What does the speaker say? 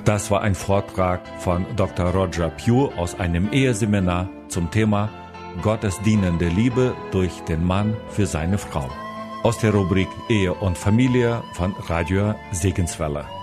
Das war ein Vortrag von Dr. Roger Pugh aus einem Eheseminar zum Thema Gottes dienende Liebe durch den Mann für seine Frau. Aus der Rubrik Ehe und Familie von Radio Segenswelle.